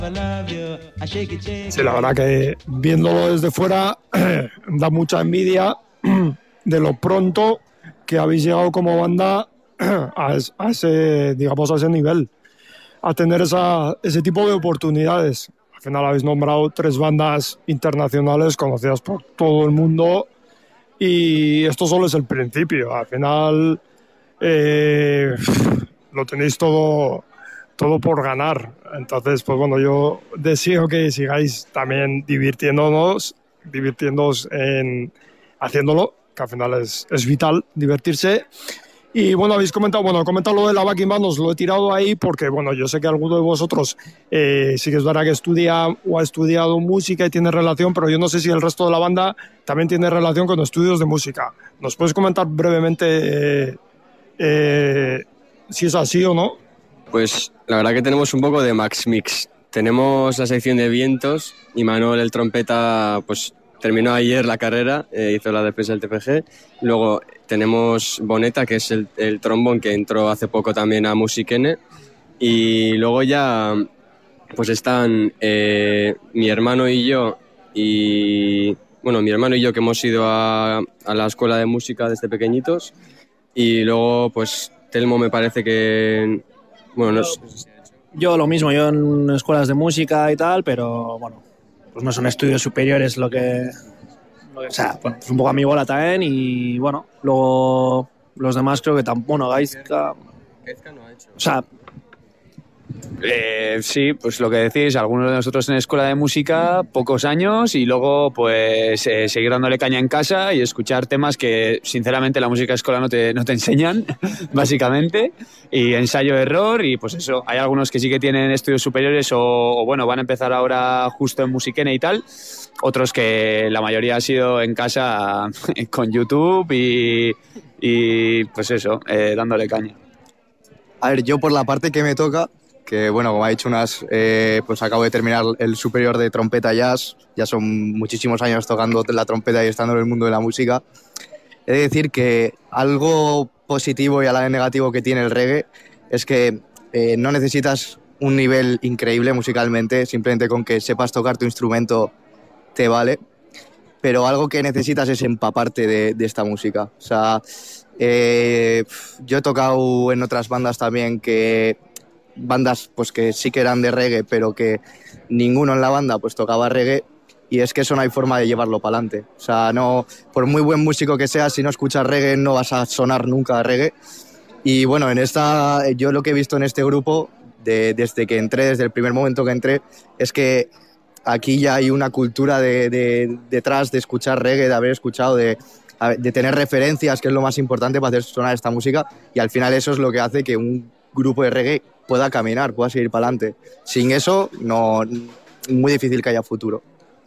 Sí, la verdad que viéndolo desde fuera da mucha envidia de lo pronto que habéis llegado como banda a ese, digamos, a ese nivel, a tener ese tipo de oportunidades. Al final habéis nombrado 3 bandas internacionales conocidas por todo el mundo y esto solo es el principio. Al final lo tenéis todo por ganar. Entonces, pues bueno, yo deseo que sigáis también divirtiéndoos en haciéndolo, que al final es vital divertirse. Y bueno, he comentado lo de la backing band, os lo he tirado ahí porque, bueno, yo sé que alguno de vosotros sí que es verdad que estudia o ha estudiado música y tiene relación, pero yo no sé si el resto de la banda también tiene relación con estudios de música. ¿Nos puedes comentar brevemente si es así o no? Pues la verdad que tenemos un poco de Max Mix. Tenemos la sección de vientos y Manuel, el trompeta, pues terminó ayer la carrera, hizo la defensa del TFG. Luego tenemos Boneta, que es el trombón que entró hace poco también a Musikene. Y luego ya pues están mi hermano y yo que hemos ido a la escuela de música desde pequeñitos. Y luego pues Telmo me parece que... Bueno, no sé. Yo lo mismo, yo en escuelas de música y tal, pero bueno, pues no son estudios superiores lo que o sea, bueno, pues un poco a mi bola también y bueno, luego los demás creo que tampoco, bueno, Gaizka no ha hecho. O sea, sí, pues lo que decís, algunos de nosotros en escuela de música, pocos años y luego pues seguir dándole caña en casa y escuchar temas que sinceramente la música de escuela no te enseñan, básicamente, y ensayo-error y pues eso, hay algunos que sí que tienen estudios superiores o bueno, van a empezar ahora justo en Musikene y tal, otros que la mayoría ha sido en casa con YouTube y pues eso, dándole caña. A ver, yo por la parte que me toca, que bueno, como ha dicho pues acabo de terminar el superior de trompeta jazz, ya son muchísimos años tocando la trompeta y estando en el mundo de la música. He de decir que algo positivo y a la vez negativo que tiene el reggae es que no necesitas un nivel increíble musicalmente, simplemente con que sepas tocar tu instrumento te vale, pero algo que necesitas es empaparte de esta música. O sea, yo he tocado en otras bandas también bandas pues que sí que eran de reggae, pero que ninguno en la banda pues tocaba reggae y es que eso no hay forma de llevarlo para adelante. O sea, no, por muy buen músico que seas, si no escuchas reggae no vas a sonar nunca reggae. Y bueno, yo lo que he visto en este grupo, desde que entré, desde el primer momento que entré, es que aquí ya hay una cultura detrás de escuchar reggae, de haber escuchado, de tener referencias, que es lo más importante para hacer sonar esta música, y al final eso es lo que hace que un grupo de reggae pueda caminar, pueda seguir para adelante. Sin eso, no, muy difícil que haya futuro.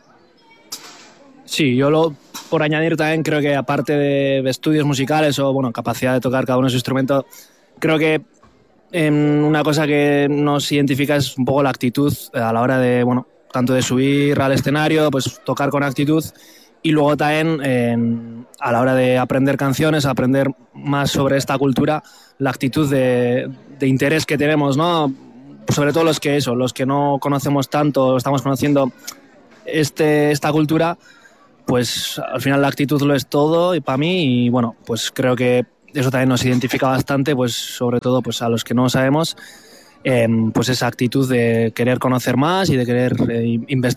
sí, por añadir también creo que aparte de estudios musicales o bueno, capacidad de tocar cada uno su instrumento, creo que una cosa que nos identifica es un poco la actitud a la hora de, bueno, tanto de subir al escenario, pues tocar con actitud y luego también a la hora de aprender canciones, aprender más sobre esta cultura, la actitud de interés que tenemos, ¿no? Sobre todo los que no conocemos tanto, estamos conociendo esta cultura, pues al final la actitud lo es todo y para mí y bueno, pues creo que eso también nos identifica bastante, pues sobre todo pues a los que no sabemos, pues esa actitud de querer conocer más y de querer investigar